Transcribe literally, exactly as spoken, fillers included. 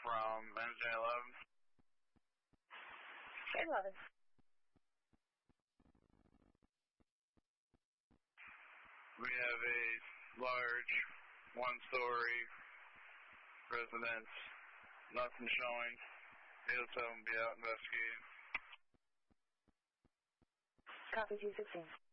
from N J eleven. eleven. We have a large one-story residence. Nothing showing. eight oh seven will be out investigating. Copy two sixteen.